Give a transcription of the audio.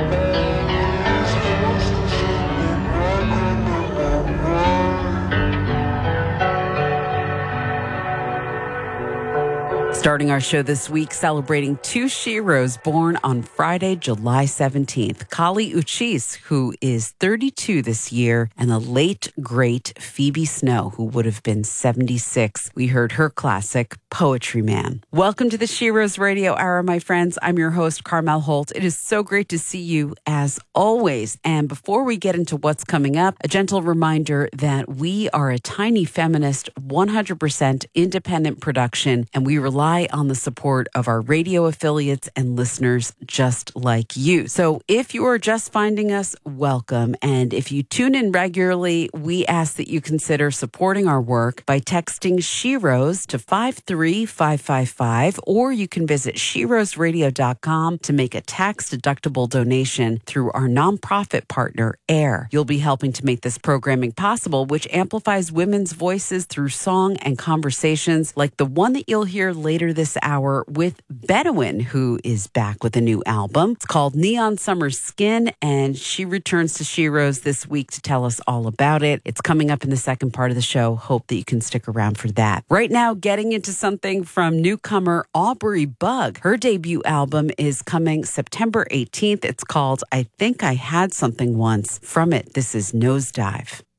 Starting our show this week, celebrating two sheroes born on Friday, July 17th. Kali Uchis, who is 32 this year, and the late, great Phoebe Snow, who would have been 76. We heard her classic, Poetry Man. Welcome to the Sheroes Radio Hour, my friends. I'm your host, Carmel Holt. It is so great to see you, as always. And before we get into what's coming up, a gentle reminder that we are a tiny feminist, 100% independent production, and we rely on the support of our radio affiliates and listeners just like you. So if you are just finding us, welcome. And if you tune in regularly, we ask that you consider supporting our work by texting Sheroes to 53555, or you can visit SheroesRadio.com to make a tax-deductible donation through our nonprofit partner, AIR. You'll be helping to make this programming possible, which amplifies women's voices through song and conversations like the one that you'll hear later this hour with Bedouin, who is back with a new album. It's called Neon Summer Skin, and she returns to Sheroes this week to tell us all about it. It's coming up in the second part of the show. Hope that you can stick around for that. Right now, getting into something from newcomer Aubrey Bug. Her debut album is coming September 18th. It's called I Think I Had Something Once. From it, this is Nosedive.